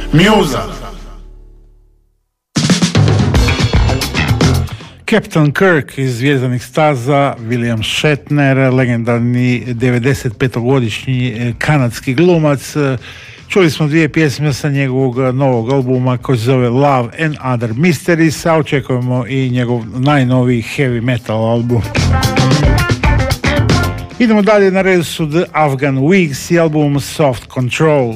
Musa. Captain Kirk iz Zvjezdanih staza, William Shatner, legendarni 95-godišnji kanadski glumac. Čuli smo dvije pjesme sa njegovog novog albuma koji se zove Love and Other Mysteries, a očekujemo i njegov najnoviji heavy metal album. Idemo dalje, na redu su The Afghan Wigs i album Soft Control.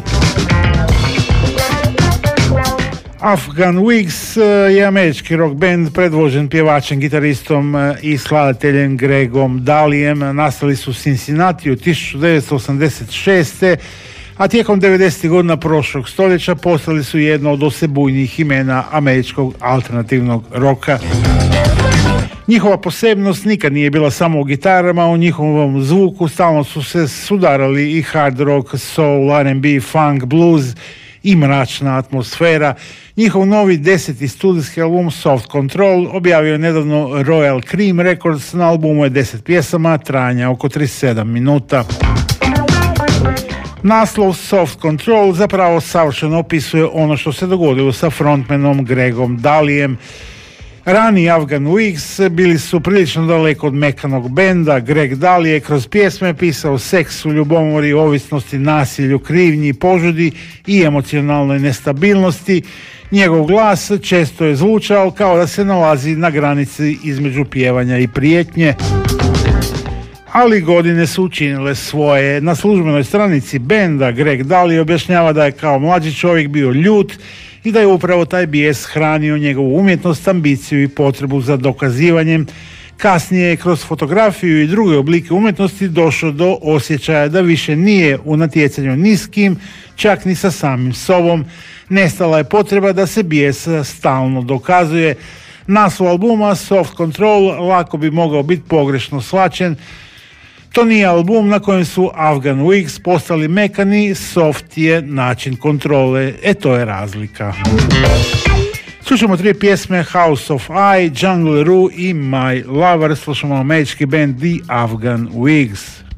Afghan Wigs je američki rock band predvođen pjevačem, gitaristom i skladateljem Gregom Dalijem. Nastali su u Cincinnatiju 1986. a tijekom 90. godina prošlog stoljeća postali su jedno od osebujnijih imena američkog alternativnog roka. Njihova posebnost nikad nije bila samo u gitarama, u njihovom zvuku stalno su se sudarali i hard rock, soul, R&B, funk, blues i mračna atmosfera. Njihov novi 10. studijski album Soft Control objavio je nedavno Royal Cream Records. Na albumu je 10 pjesama trajanja oko 37 minuta. Naslov Soft Control zapravo savršeno opisuje ono što se dogodilo sa frontmanom Gregom Dalijem. Rani Afghan Wigs bili su prilično daleko od mekanog benda. Greg Daly je kroz pjesme pisao seksu, ljubomori, ovisnosti, nasilju, krivnji, požudi i emocionalnoj nestabilnosti. Njegov glas često je zvučao kao da se nalazi na granici između pjevanja i prijetnje. Ali godine su učinile svoje. Na službenoj stranici benda Greg Daly objašnjava da je kao mlađi čovjek bio ljut i da je upravo taj bijes hranio njegovu umjetnost, ambiciju i potrebu za dokazivanjem. Kasnije je kroz fotografiju i druge oblike umjetnosti došao do osjećaja da više nije u natjecanju ni s kim, čak ni sa samim sobom. Nestala je potreba da se bijes stalno dokazuje. Naslov albuma Soft Control lako bi mogao biti pogrešno shvaćen. To nije album na kojem su Afghan Wigs postali mekani, soft je način kontrole, to je razlika. Slušamo 3 pjesme, House of I, Jungle Roo i My Lover. Slušamo američki band The Afghan Wigs.